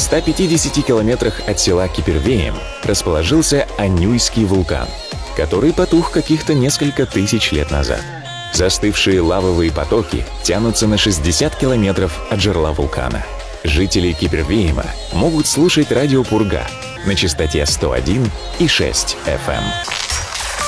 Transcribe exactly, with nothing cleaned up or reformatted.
ста пятидесяти километрах от села Кипервеем расположился Анюйский вулкан, который потух каких-то несколько тысяч лет назад. Застывшие лавовые потоки тянутся на шестьдесят километров от жерла вулкана. Жители Кипервеема могут слушать радио «Пурга» на частоте сто один и шесть эф эм.